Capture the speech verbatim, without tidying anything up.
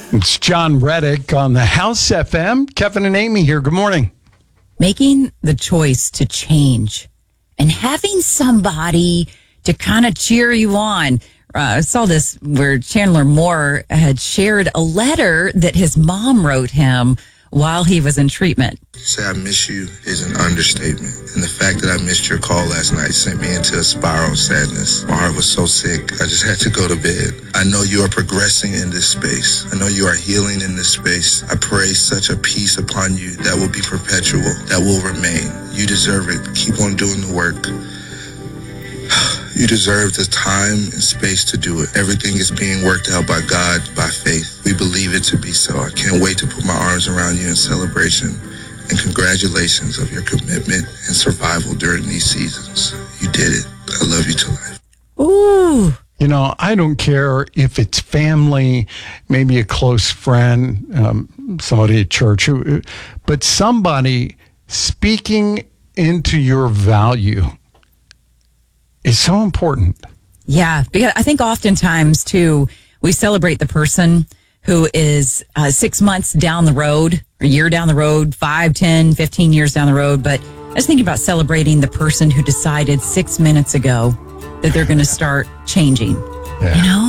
It's John Reddick on the House F M. Kevin and Amy here. Good morning. Making the choice to change and having somebody to kind of cheer you on. Uh, I saw this where Chandler Moore had shared a letter that his mom wrote him while he was in treatment. Say I miss you is an understatement. And the fact that I missed your call last night sent me into a spiral of sadness. My heart was so sick, I just had to go to bed. I know you are progressing in this space. I know you are healing in this space. I pray such a peace upon you that will be perpetual, that will remain. You deserve it. Keep on doing the work. You deserve the time and space to do it. Everything is being worked out by God, by faith. We believe it to be so. I can't wait to put my arms around you in celebration. And congratulations of your commitment and survival during these seasons. You did it. I love you to life. Ooh. You know, I don't care if it's family, maybe a close friend, um, somebody at church, who, but somebody speaking into your value is so important. Yeah, because I think oftentimes, too, we celebrate the person who is uh, six months down the road, a year down the road, five, ten, fifteen years down the road. But I was thinking about celebrating the person who decided six minutes ago that they're going to start changing. Yeah. You know?